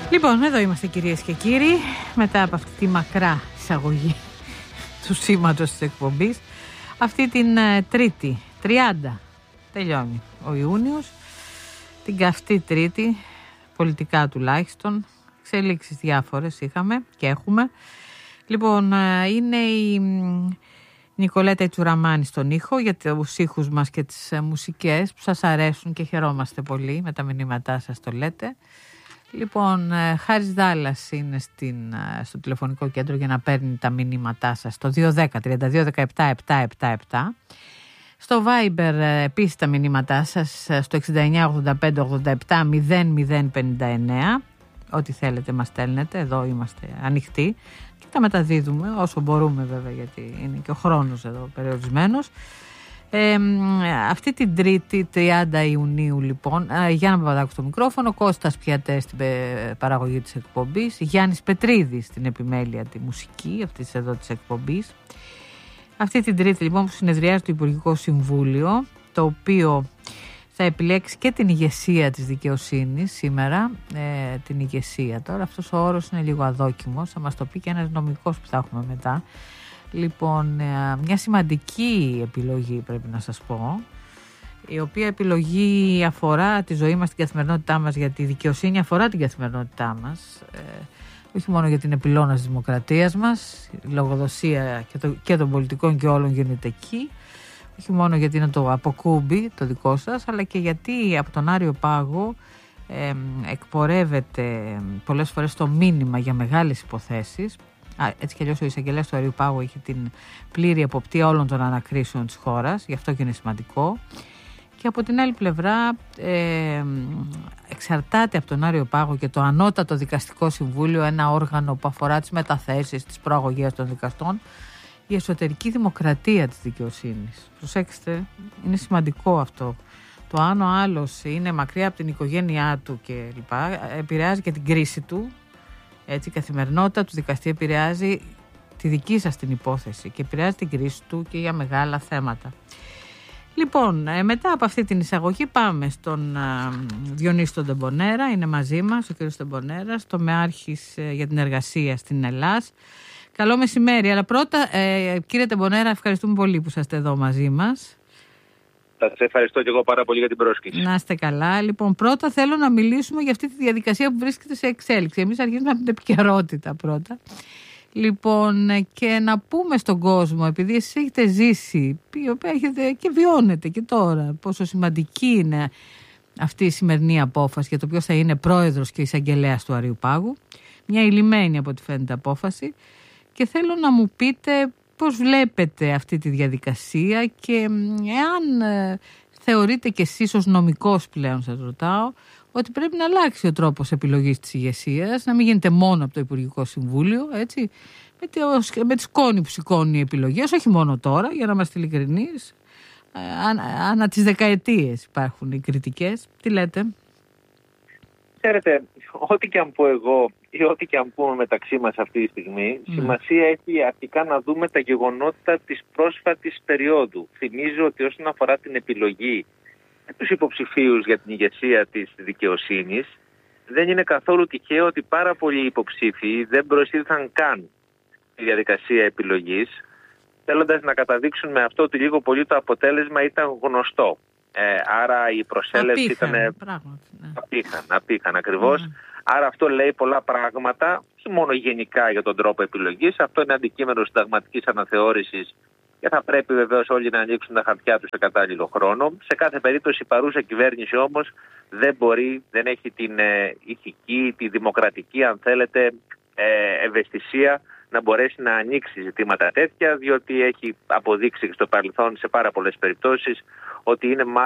Λοιπόν, εδώ είμαστε κυρίες και κύριοι, μετά από αυτή τη μακρά εισαγωγή του σήματος της εκπομπής. Αυτή την Τρίτη, 30, τελειώνει ο Ιούνιος, την καυτή Τρίτη, πολιτικά τουλάχιστον, εξελίξεις διάφορες είχαμε και έχουμε. Λοιπόν, είναι η Νικολέτα Ιτσουραμάνη στον ήχο για τους ήχους μας και τις μουσικές που σας αρέσουν και χαιρόμαστε πολύ με τα μηνύματά σας, το λέτε. Λοιπόν, Χάρης Δάλλας είναι στο τηλεφωνικό κέντρο για να παίρνει τα μηνύματά σας στο 210-3217-777. Στο Viber επίσης τα μηνύματά σας στο 6985-87-0059. Ό,τι θέλετε μας στέλνετε, εδώ είμαστε ανοιχτοί και τα μεταδίδουμε όσο μπορούμε βέβαια, γιατί είναι και ο χρόνος εδώ περιορισμένος. Αυτή την Τρίτη 30 Ιουνίου λοιπόν, Γιάννα Παπαδάκου στο μικρόφωνο, Κώστας Πιατές στην παραγωγή της εκπομπής, Γιάννης Πετρίδης στην επιμέλεια τη μουσική αυτής εδώ της εκπομπής. Αυτή την Τρίτη λοιπόν που συνεδριάζει το Υπουργικό Συμβούλιο, το οποίο θα επιλέξει και την ηγεσία της δικαιοσύνης σήμερα, την ηγεσία τώρα. Αυτός ο όρος είναι λίγο αδόκιμος, θα μας το πει και ένας νομικός που θα έχουμε μετά. Λοιπόν, μια σημαντική επιλογή πρέπει να σας πω, η οποία επιλογή αφορά τη ζωή μας, την καθημερινότητά μας, γιατί η δικαιοσύνη αφορά την καθημερινότητά μας, όχι μόνο γιατί είναι πυλώνας της δημοκρατίας μας, η λογοδοσία και των πολιτικών και όλων γίνεται εκεί, όχι μόνο γιατί είναι το αποκούμπι το δικό σας, αλλά και γιατί από τον Άριο Πάγο εκπορεύεται πολλές φορές το μήνυμα για μεγάλες υποθέσεις. Έτσι κι αλλιώς ο εισαγγελέας του Αριού Πάγου έχει την πλήρη εποπτεία όλων των ανακρίσεων της χώρας, γι' αυτό και είναι σημαντικό. Και από την άλλη πλευρά εξαρτάται από τον Άριο Πάγο και το Ανώτατο Δικαστικό Συμβούλιο, ένα όργανο που αφορά τις μεταθέσεις, τις προαγωγές των δικαστών, η εσωτερική δημοκρατία της δικαιοσύνης. Προσέξτε, είναι σημαντικό αυτό. Το αν ο άλλος είναι μακριά από την οικογένειά του και λοιπά, επηρεάζει και την κρίση του. Έτσι, η καθημερινότητα του δικαστή επηρεάζει τη δική σας την υπόθεση και επηρεάζει την κρίση του και για μεγάλα θέματα. Λοιπόν, μετά από αυτή την εισαγωγή πάμε στον Διονύση τον Τεμπονέρα, είναι μαζί μας ο κ. Τεμπονέρας, τομεάρχης για την εργασία στην Ελλάς. Καλό μεσημέρι, αλλά πρώτα κύριε Τεμπονέρα, ευχαριστούμε πολύ που είσαστε εδώ μαζί μας. Σας ευχαριστώ και εγώ πάρα πολύ για την πρόσκληση. Να είστε καλά. Λοιπόν, πρώτα θέλω να μιλήσουμε για αυτή τη διαδικασία που βρίσκεται σε εξέλιξη. Εμείς αρχίζουμε από την επικαιρότητα πρώτα. Λοιπόν, και να πούμε στον κόσμο, επειδή εσείς έχετε ζήσει, έχετε και βιώνετε και τώρα, πόσο σημαντική είναι αυτή η σημερινή απόφαση για το ποιος θα είναι πρόεδρος και εισαγγελέας του Αριού Πάγου. Μια ηλυμένη από ό,τι φαίνεται απόφαση. Και θέλω να μου πείτε πώς βλέπετε αυτή τη διαδικασία και εάν θεωρείτε κι εσείς ως νομικός πλέον, σας ρωτάω, ότι πρέπει να αλλάξει ο τρόπος επιλογής της ηγεσίας, να μην γίνεται μόνο από το Υπουργικό Συμβούλιο, έτσι, με τη σκόνη που σηκώνουν οι επιλογές, όχι μόνο τώρα, για να είμαστε ειλικρινείς, ανά τις δεκαετίες υπάρχουν οι κριτικές. Τι λέτε? Ξέρετε, ό,τι και αν πω εγώ ή ό,τι και αν πούμε μεταξύ μας αυτή τη στιγμή, σημασία έχει αρχικά να δούμε τα γεγονότα της πρόσφατης περίοδου. Θυμίζω ότι όσον αφορά την επιλογή τους υποψηφίους για την ηγεσία της δικαιοσύνης, δεν είναι καθόλου τυχαίο ότι πάρα πολλοί υποψήφοι δεν προσήλθαν καν στη διαδικασία επιλογής, θέλοντας να καταδείξουν με αυτό ότι λίγο πολύ το αποτέλεσμα ήταν γνωστό. Άρα η προσέλευση ήταν απήχαν ακριβώς. Άρα αυτό λέει πολλά πράγματα, όχι μόνο γενικά για τον τρόπο επιλογής. Αυτό είναι αντικείμενο συνταγματικής αναθεώρησης και θα πρέπει βεβαίως όλοι να ανοίξουν τα χαρτιά τους σε κατάλληλο χρόνο. Σε κάθε περίπτωση η παρούσα κυβέρνηση όμως δεν έχει την ηθική, τη δημοκρατική αν θέλετε ευαισθησία να μπορέσει να ανοίξει ζητήματα τέτοια, διότι έχει αποδείξει στο παρελθόν σε πάρα πολλές περιπτώσεις ότι είναι